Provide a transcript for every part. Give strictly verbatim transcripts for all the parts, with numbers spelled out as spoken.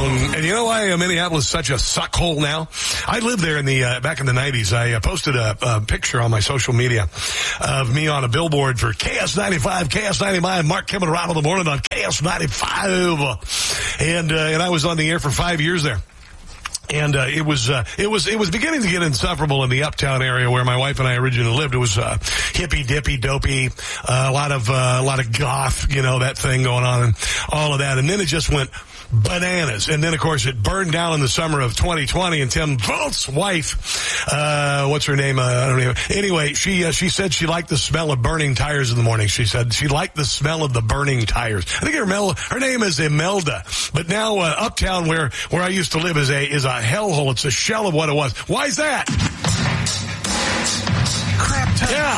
phone. And you know why Minneapolis is such a suck hole now? I lived there in the uh, back in the nineties. I uh, posted a, a picture on my social media of me on a billboard for K S ninety-five, K S ninety-five, Mark Kim and Ron in the morning on K S ninety-five. And, uh, and I was on the air for five years there. And uh, it was uh, it was it was beginning to get insufferable in the uptown area where my wife and I originally lived. It was uh, hippy dippy dopey, uh, a lot of uh, a lot of goth, you know, that thing going on and all of that. And then it just went bananas. And then, of course, it burned down in the summer of twenty twenty. And Tim Volt's wife, uh, what's her name? Uh, I don't know. Anyway, she uh, she said she liked the smell of burning tires in the morning. She said she liked the smell of the burning tires. I think her Mel, her name is Imelda. But now uh, uptown, where where I used to live, is a is a hellhole. It's a shell of what it was. Why is that? Crap ton. Yeah.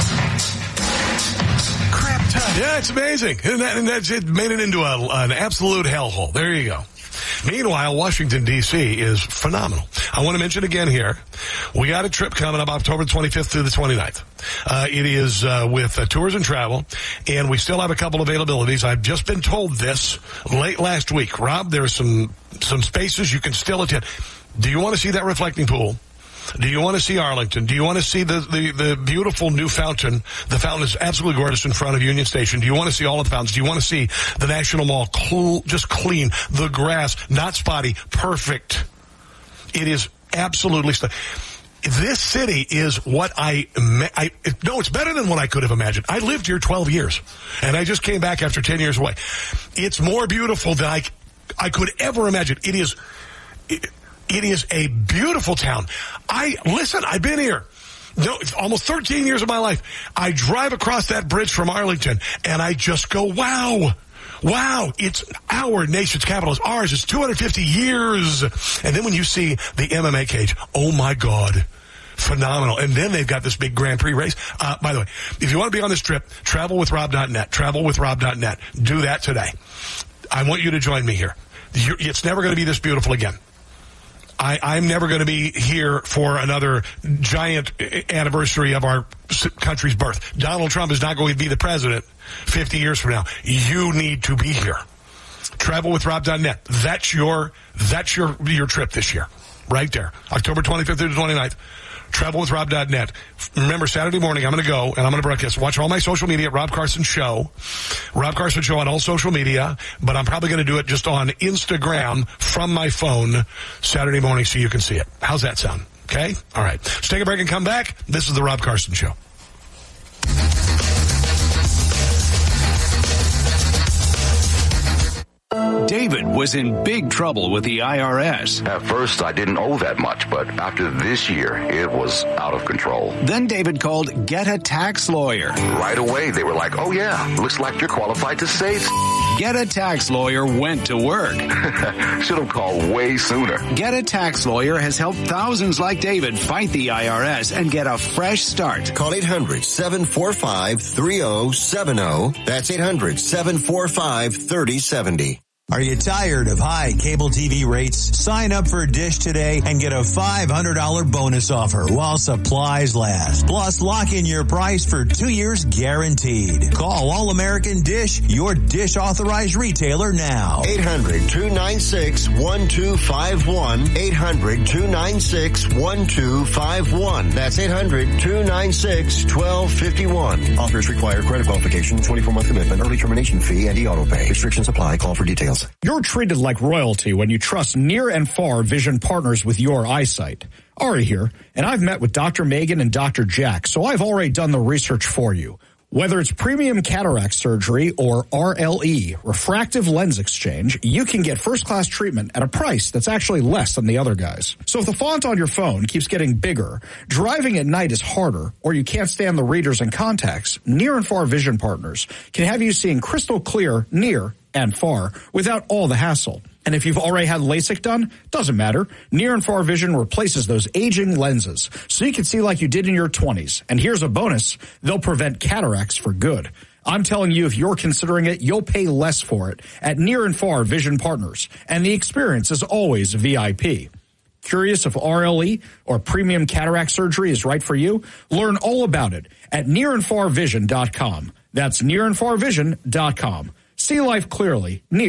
Crap ton. Yeah, it's amazing. And, that, and that's it made it into a, an absolute hellhole. There you go. Meanwhile, Washington, D C is phenomenal. I want to mention again here, we got a trip coming up October twenty-fifth through the twenty-ninth. Uh, it is uh, with uh, Tours and Travel, and we still have a couple availabilities. I've just been told this late last week. Rob, there are some, some spaces you can still attend. Do you want to see that reflecting pool? Do you want to see Arlington? Do you want to see the, the, the beautiful new fountain? The fountain is absolutely gorgeous in front of Union Station. Do you want to see all of the fountains? Do you want to see the National Mall cool, just clean? The grass, not spotty, perfect. It is absolutely st- This city is what I, I, no, it's better than what I could have imagined. I lived here twelve years, and I just came back after ten years away. It's more beautiful than I, I could ever imagine. It is, it, It is a beautiful town. I, listen, I've been here. No, it's almost thirteen years of my life. I drive across that bridge from Arlington, and I just go, wow. Wow, it's our nation's capital. It's ours. It's two hundred fifty years. And then when you see the M M A cage, oh my God. Phenomenal. And then they've got this big Grand Prix race. Uh, by the way, if you want to be on this trip, travel with rob dot net. travel with rob dot net. Do that today. I want you to join me here. You're, it's never going to be this beautiful again. I, I'm never going to be here for another giant anniversary of our country's birth. Donald Trump is not going to be the president fifty years from now. You need to be here. travel with rob dot net. That's your, that's your, your trip this year. Right there. October twenty-fifth through the twenty-ninth. travel with rob dot net. Remember, Saturday morning, I'm going to go, and I'm going to broadcast. Watch all my social media at Rob Carson Show. Rob Carson Show on all social media, but I'm probably going to do it just on Instagram from my phone Saturday morning so you can see it. How's that sound? Okay? All right. Let's take a break and come back. This is the Rob Carson Show. David was in big trouble with the I R S. At first, I didn't owe that much, but after this year, it was out of control. Then David called Get a Tax Lawyer. Right away, they were like, oh yeah, looks like you're qualified to save. Get a Tax Lawyer went to work. Should have called way sooner. Get a Tax Lawyer has helped thousands like David fight the I R S and get a fresh start. Call eight hundred, seven four five, three zero seven zero. That's eight hundred, seven four five, three zero seven zero. Are you tired of high cable T V rates? Sign up for Dish today and get a five hundred dollars bonus offer while supplies last. Plus, lock in your price for two years guaranteed. Call All American Dish, your Dish authorized retailer now. eight hundred, two nine six, one two five one. eight hundred, two nine six, one two five one. That's eight hundred, two nine six, one two five one. Offers require credit qualification, twenty-four month commitment, early termination fee, and e-auto pay. Restrictions apply. Call for details. You're treated like royalty when you trust near and far vision partners with your eyesight. Ari here, and I've met with Doctor Megan and Doctor Jack, so I've already done the research for you. Whether it's premium cataract surgery or R L E, refractive lens exchange, you can get first-class treatment at a price that's actually less than the other guys. So if the font on your phone keeps getting bigger, driving at night is harder, or you can't stand the readers and contacts, Near and Far Vision Partners can have you seeing crystal clear near and far without all the hassle. And if you've already had LASIK done, doesn't matter. Near and Far Vision replaces those aging lenses so you can see like you did in your twenties. And here's a bonus. They'll prevent cataracts for good. I'm telling you, if you're considering it, you'll pay less for it at Near and Far Vision Partners. And the experience is always V I P. Curious if R L E or premium cataract surgery is right for you? Learn all about it at near and far vision dot com. That's near and far vision dot com. See life clearly, near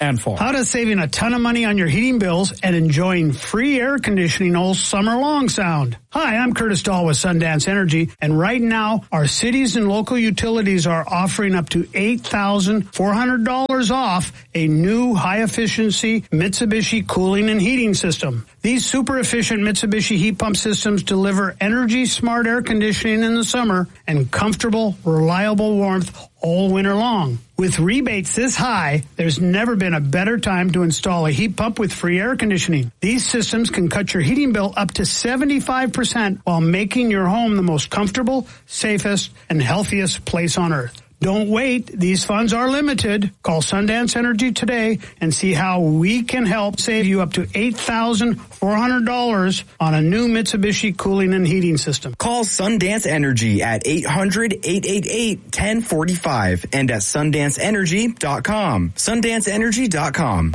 and farm. How does saving a ton of money on your heating bills and enjoying free air conditioning all summer long sound? Hi, I'm Curtis Dahl with Sundance Energy, and right now, our cities and local utilities are offering up to eight thousand four hundred dollars off a new high-efficiency Mitsubishi cooling and heating system. These super-efficient Mitsubishi heat pump systems deliver energy-smart air conditioning in the summer and comfortable, reliable warmth all winter long. With rebates this high, there's never been a better time to install a heat pump with free air conditioning. These systems can cut your heating bill up to seventy-five percent while making your home the most comfortable, safest, and healthiest place on earth. Don't wait. These funds are limited. Call Sundance Energy today and see how we can help save you up to eight thousand four hundred dollars on a new Mitsubishi cooling and heating system. Call Sundance Energy at eight hundred, eight eight eight, one oh four five and at sundance energy dot com. sundance energy dot com.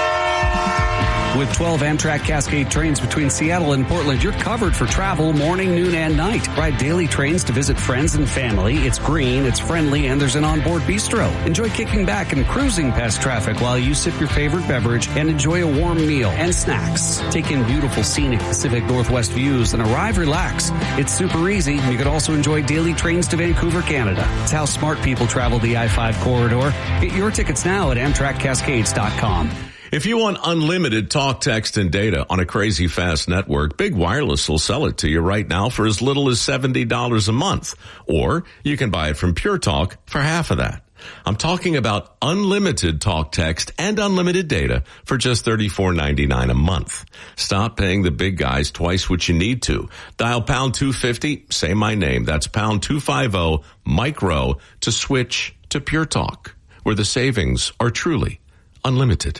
With twelve Amtrak Cascade trains between Seattle and Portland, you're covered for travel morning, noon, and night. Ride daily trains to visit friends and family. It's green, it's friendly, and there's an onboard bistro. Enjoy kicking back and cruising past traffic while you sip your favorite beverage and enjoy a warm meal and snacks. Take in beautiful scenic Pacific Northwest views and arrive relaxed. It's super easy. You could also enjoy daily trains to Vancouver, Canada. It's how smart people travel the I five corridor. Get your tickets now at amtrak cascades dot com. If you want unlimited talk, text, and data on a crazy fast network, Big Wireless will sell it to you right now for as little as seventy dollars a month. Or you can buy it from Pure Talk for half of that. I'm talking about unlimited talk, text, and unlimited data for just thirty-four ninety-nine a month. Stop paying the big guys twice what you need to. Dial pound two fifty, say my name. That's pound two fifty, micro, to switch to Pure Talk, where the savings are truly unlimited.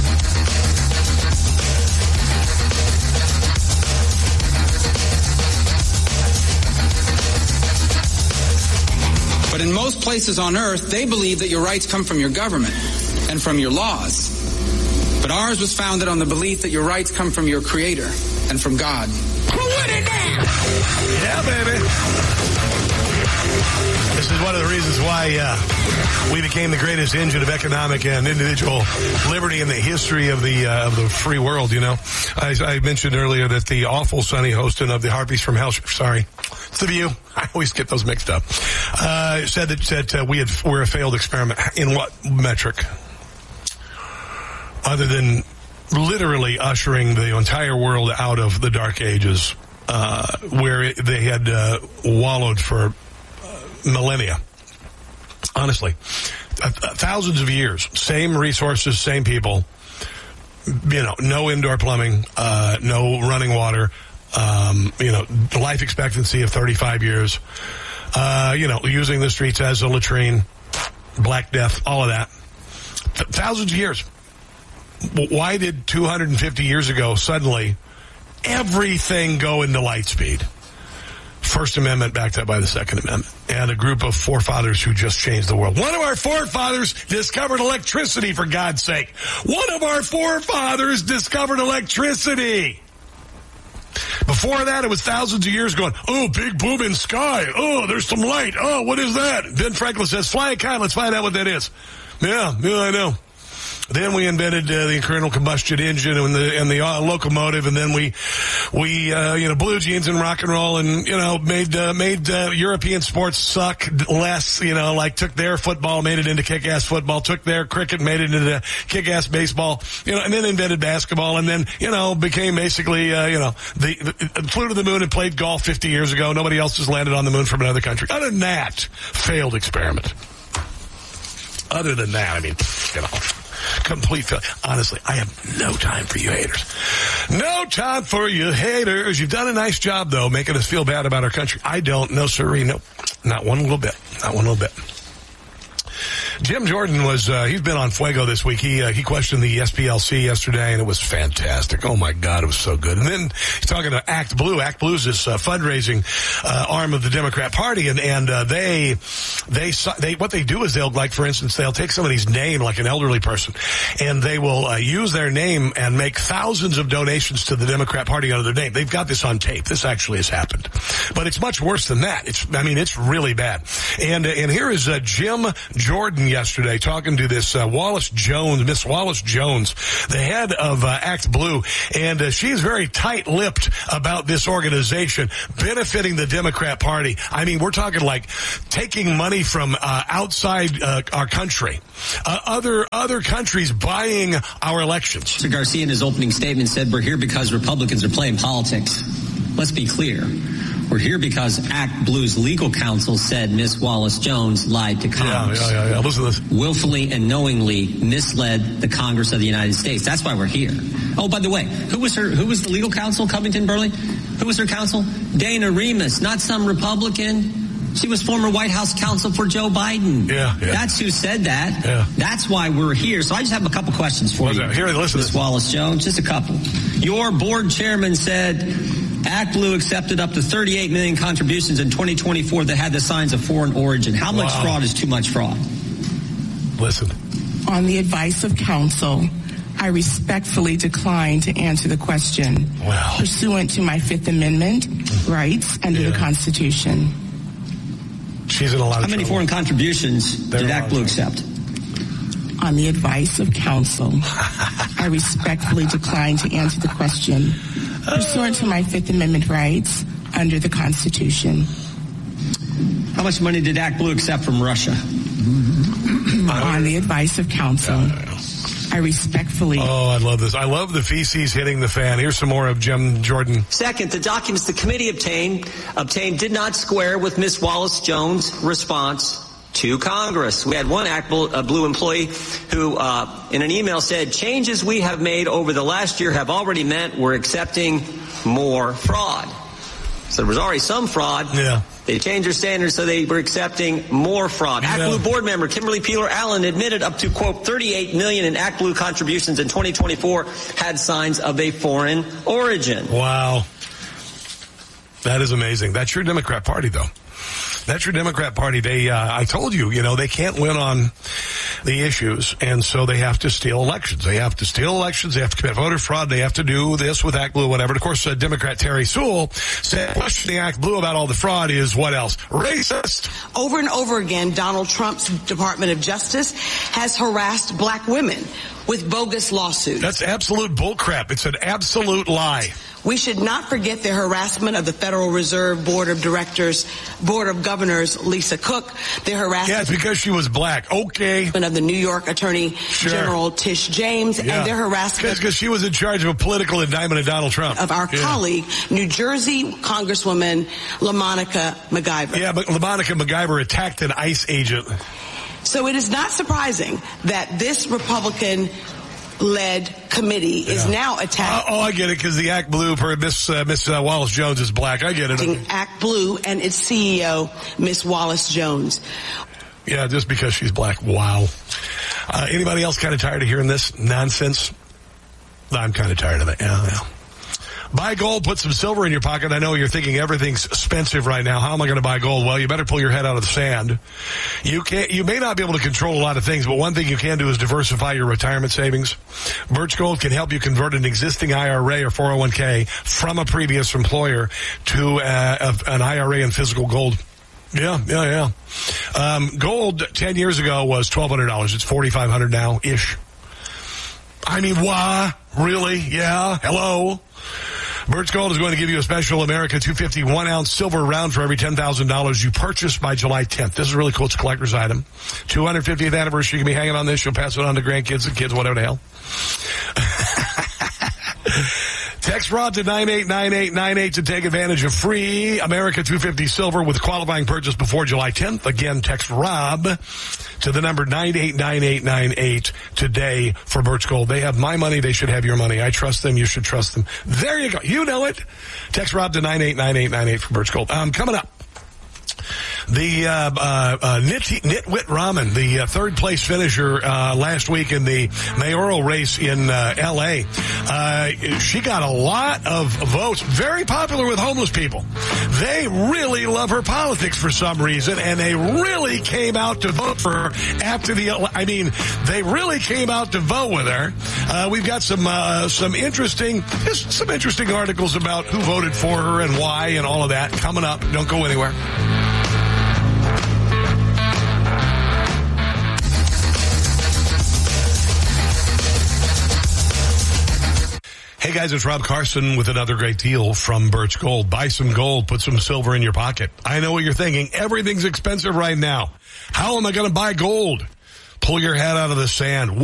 But in most places on earth, they believe that your rights come from your government and from your laws. But ours was founded on the belief that your rights come from your Creator and from God. Yeah, baby. This is one of the reasons why uh, we became the greatest engine of economic and individual liberty in the history of the uh, of the free world. You know, I, I mentioned earlier that the awful Sonny Hostin of the Harpies from Hell, sorry, it's The View. I always get those mixed up. Uh, said that said uh, we had we're a failed experiment. In what metric? Other than literally ushering the entire world out of the Dark Ages, uh, where it, they had uh, wallowed for millennia. Honestly, uh, thousands of years, same resources, same people, you know, no indoor plumbing, uh, no running water, um, you know, life expectancy of thirty-five years, uh, you know, using the streets as a latrine, Black Death, all of that. Th- thousands of years. Why did two hundred fifty years ago suddenly everything go into light speed? First Amendment backed up by the Second Amendment, and a group of forefathers who just changed the world. One of our forefathers discovered electricity, for God's sake. One of our forefathers discovered electricity. Before that, it was thousands of years going, oh, big booming sky. Oh, there's some light. Oh, what is that? Ben Franklin says, fly a kite. Let's find out what that is. Yeah, yeah, I know. Then we invented uh, the internal combustion engine and the and the uh, locomotive, and then we we uh, you know blue jeans and rock and roll, and you know made uh, made uh, European sports suck less. You know, like took their football, made it into kick-ass football, took their cricket, made it into kick-ass baseball. You know, and then invented basketball, and then you know became basically uh, you know the, the flew to the moon and played golf fifty years ago. Nobody else has landed on the moon from another country. Other than that, failed experiment. Other than that, I mean, you know. Complete failure. Honestly, I have no time for you haters. No time for you haters. You've done a nice job, though, making us feel bad about our country. I don't. No, sirree. No. Not one little bit. Not one little bit. Jim Jordan was, uh, he's been on Fuego this week. He, uh, he questioned the S P L C yesterday, and it was fantastic. Oh my God, it was so good. And then he's talking to Act Blue. Act Blue is this, uh, fundraising, uh, arm of the Democrat Party, and, and, uh, they, they, they, what they do is they'll, like, for instance, they'll take somebody's name, like an elderly person, and they will, uh, use their name and make thousands of donations to the Democrat Party under their name. They've got this on tape. This actually has happened. But it's much worse than that. It's, I mean, it's really bad. And, uh, and here is, uh, Jim Jordan Jordan yesterday talking to this uh, Wallace Jones, Miss Wallace Jones, the head of uh, Act Blue, and uh, she's very tight-lipped about this organization benefiting the Democrat Party. I mean, we're talking like taking money from uh, outside uh, our country, uh, other other countries buying our elections. Mister Garcia in his opening statement said we're here because Republicans are playing politics. Let's be clear. We're here because Act Blue's legal counsel said Miss Wallace Jones lied to Congress. Yeah, yeah, yeah, yeah. Listen to this. Willfully and knowingly misled the Congress of the United States. That's why we're here. Oh, by the way, who was her? Who was the legal counsel, Covington Burley? Who was her counsel? Dana Remus, not some Republican. She was former White House counsel for Joe Biden. Yeah, yeah. That's who said that. Yeah. That's why we're here. So I just have a couple questions for What's you. that? Here, listen Miss Wallace Jones, just a couple. Your board chairman said Act Blue accepted up to thirty-eight million contributions in twenty twenty-four that had the signs of foreign origin. How much Wow. fraud is too much fraud? Listen. On the advice of counsel, I respectfully decline to answer the question Wow. pursuant to my Fifth Amendment rights under Yeah. the Constitution. She's in a lot of How many trouble. foreign contributions They're did a lot Act of Blue trouble. accept? On the advice of counsel, I respectfully decline to answer the question pursuant to my Fifth Amendment rights under the Constitution. How much money did Act Blue accept from Russia? On the advice of counsel, I respectfully... Oh, I love this. I love the feces hitting the fan. Here's some more of Jim Jordan. Second, the documents the committee obtained obtained did not square with Miss Wallace Jones' response to Congress. We had one Act Blue employee who, uh, in an email said, changes we have made over the last year have already meant we're accepting more fraud. So there was already some fraud. Yeah. They changed their standards so they were accepting more fraud. Act Yeah. Blue board member Kimberly Peeler Allen admitted up to, quote, thirty-eight million in Act Blue contributions in twenty twenty-four had signs of a foreign origin. Wow. That is amazing. That's your Democrat Party, though. That's your Democrat Party. They, uh, I told you, you know, they can't win on the issues, and so they have to steal elections. They have to steal elections. They have to commit voter fraud. They have to do this with Act Blue, whatever. And of course, uh, Democrat Terry Sewell said questioning Act Blue about all the fraud is what else? Racist. Over and over again, Donald Trump's Department of Justice has harassed black women with bogus lawsuits. That's absolute bullcrap. It's an absolute lie. We should not forget the harassment of the Federal Reserve Board of Directors, Board of Governors, Lisa Cook, the harassment Yeah, it's because she was black. Okay. of the New York Attorney Sure. General Tish James, Yeah. and their harassment Because she was in charge of a political indictment of Donald Trump. of our Yeah. colleague, New Jersey Congresswoman LaMonica MacGyver. Yeah, but LaMonica MacGyver attacked an ICE agent. So it is not surprising that this Republican led committee is Yeah. now attacking Oh, oh, I get it, because the Act Blue for Miss uh, Miss uh, Wallace Jones is black. I get it. Act Blue and its C E O, Miss Wallace Jones. Yeah, just because she's black. Wow. Uh, anybody else kind of tired of hearing this nonsense? I'm kind of tired of it. Yeah, yeah. Buy gold, put some silver in your pocket. I know you're thinking everything's expensive right now. How am I going to buy gold? Well, you better pull your head out of the sand. You can't, you may not be able to control a lot of things, but one thing you can do is diversify your retirement savings. Birch Gold can help you convert an existing I R A or four oh one k from a previous employer to uh, an I R A in physical gold. Yeah, yeah, yeah. Um, gold ten years ago was twelve hundred dollars. It's forty-five hundred dollars now-ish. I mean, why? Really? Yeah. Hello? Birch Gold is going to give you a special America two fifty one ounce silver round for every ten thousand dollars you purchase by July tenth. This is really cool. It's a collector's item. two hundred fiftieth anniversary. You can be hanging on this. You'll pass it on to grandkids and kids, whatever the hell. Text Rod to nine eight nine eight nine eight to take advantage of free America two fifty silver with qualifying purchase before July tenth. Again, text Rob to the number nine eight nine eight nine eight today for Birch Gold. They have my money. They should have your money. I trust them. You should trust them. There you go. You know it. Text Rob to nine eight nine eight nine eight for Birch Gold. Um, coming up. The uh, uh, uh, Nit, Nitwit Raman, the uh, third place finisher uh, last week in the mayoral race in uh, L A, uh, she got a lot of votes. Very popular with homeless people. They really love her politics for some reason, and they really came out to vote for her after the. I mean, they really came out to vote with her. Uh, we've got some uh, some interesting just some interesting articles about who voted for her and why and all of that coming up. Don't go anywhere. guys, it's Rob Carson with another great deal from Birch Gold. Buy some gold, put some silver in your pocket. I know what you're thinking. Everything's expensive right now. How am I going to buy gold? Pull your head out of the sand.